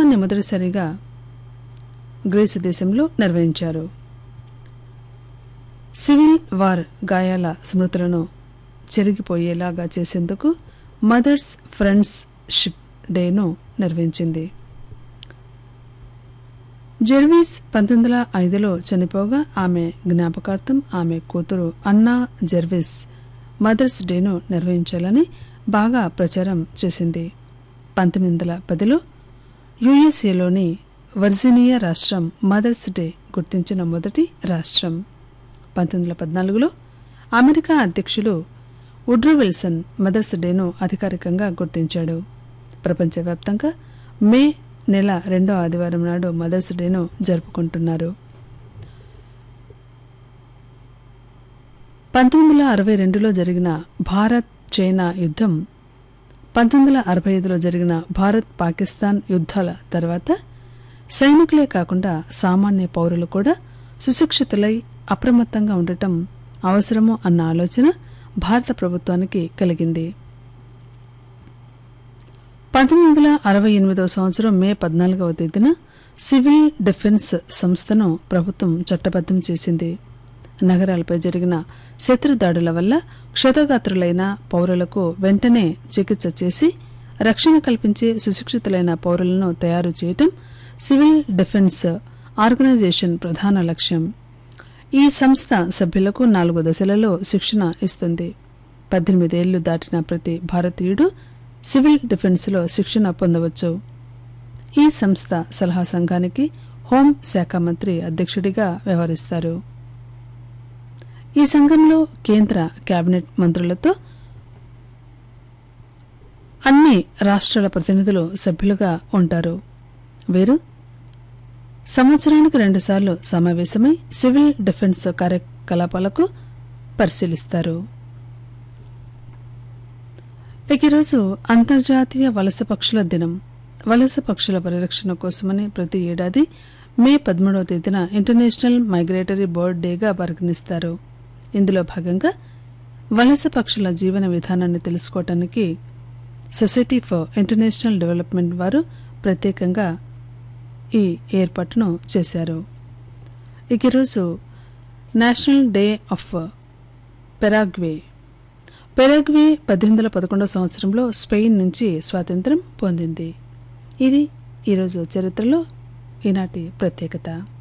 ఉత్సవాన్ని మొదటిసారిగా గ్రీసు దేశంలో నిర్వహించారు. సివిల్ వార్ గాయాల స్మృతులను చెరిగిపోయేలాగా చేసేందుకు మదర్స్ ఫ్రెండ్షిప్ డేను నిర్వహించింది. జెర్వీస్ 1905లో చనిపోగా ఆమె జ్ఞాపకార్థం ఆమె కూతురు అన్నా జెర్వీస్ మదర్స్ డేను నిర్వహించాలని బాగా ప్రచారం చేసింది. 1910లో యుఎస్ఏలోని వర్జీనియా రాష్ట్రం మదర్స్ డే గుర్తించిన మొదటి రాష్ట్రం. 1914లో అమెరికా అధ్యక్షులు వుడ్రో విల్సన్ మదర్స్ డేను అధికారికంగా గుర్తించాడు. ప్రపంచవ్యాప్తంగా మే నెల 2వ ఆదివారం నాడు మదర్స్ డేను జరుపుకుంటున్నారు. 1962లో జరిగిన భారత్ చైనా యుద్ధం, 1965లో జరిగిన భారత్ పాకిస్తాన్ యుద్ధాల తర్వాత సైనికులే కాకుండా సామాన్య పౌరులు కూడా సుశిక్షితులై అప్రమత్తంగా ఉండటం అవసరము అన్న ఆలోచన భారత ప్రభుత్వానికి కలిగింది. 1968వ సంవత్సరం మే 14వ తేదీన సివిల్ డిఫెన్స్ సంస్థను ప్రభుత్వం చట్టబద్ధం చేసింది. నగరాలపై జరిగిన శత్రుదాడుల వల్ల క్షతగాత్రులైన పౌరులకు వెంటనే చికిత్స చేసి రక్షణ కల్పించే సుశిక్షితులైన పౌరులను తయారు చేయటం సివిల్ డిఫెన్స్ ఆర్గనైజేషన్ ప్రధాన లక్ష్యం. ఈ సంస్థ సభ్యులకు 4 దశలలో శిక్షణ ఇస్తుంది. 18 ఏళ్లు దాటిన ప్రతి భారతీయుడు సివిల్ డిఫెన్స్లో శిక్షణ పొందవచ్చు. ఈ సంస్థ సలహా సంఘానికి హోం శాఖ మంత్రి అధ్యక్షుడిగా వ్యవహరిస్తారు. ఈ సంఘంలో కేంద్ర కేబినెట్ మంత్రులతో అన్ని రాష్ట్రాల ప్రతినిధులు సభ్యులుగా ఉంటారు. వీరు సంవత్సరానికి 2 సార్లు సమావేశమై సివిల్ డిఫెన్స్ కార్యకలాపాలకు పరిశీలిస్తారు. ఈరోజు అంతర్జాతీయ వలస పక్షుల దినం. వలస పక్షుల పరిరక్షణ కోసమని ప్రతి ఏడాది మే 13వ తేదీన ఇంటర్నేషనల్ మైగ్రేటరీ బర్డ్ డేగా పరిగణిస్తారు. ఇందులో భాగంగా వలస పక్షుల జీవన విధానాన్ని తెలుసుకోవటానికి సొసైటీ ఫర్ ఇంటర్నేషనల్ డెవలప్మెంట్ వారు ప్రత్యేకంగా ఈ ఏర్పాటును చేశారు. ఈరోజు national day of Paraguay. Paraguay 1811 సంవత్సరంలో స్పెయిన్ నుంచి స్వాతంత్ర్యం పొందింది. ఇది ఈరోజు చరిత్రలో ఈనాటి ప్రత్యేకత.